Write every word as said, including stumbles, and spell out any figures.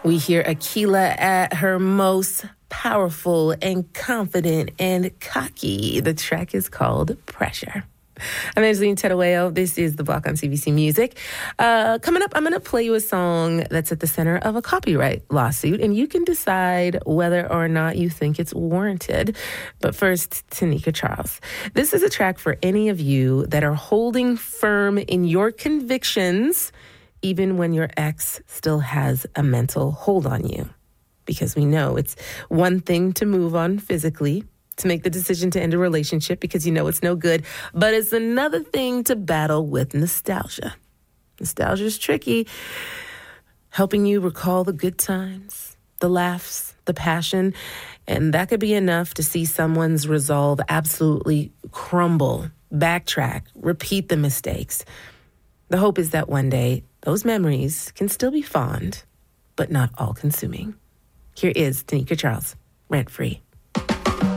We hear Akila at her most powerful and confident and cocky. The track is called Pressure. I'm Angeline Terueo. This is The Block on C B C Music. Uh, coming up, I'm going to play you a song that's at the center of a copyright lawsuit, and you can decide whether or not you think it's warranted. But first, Tanika Charles. This is a track for any of you that are holding firm in your convictions, even when your ex still has a mental hold on you. Because we know it's one thing to move on physically, to make the decision to end a relationship because you know it's no good, but it's another thing to battle with nostalgia. Nostalgia is tricky, helping you recall the good times, the laughs, the passion, and that could be enough to see someone's resolve absolutely crumble, backtrack, repeat the mistakes. The hope is that one day those memories can still be fond, but not all-consuming. Here is Tanika Charles, Rent Free.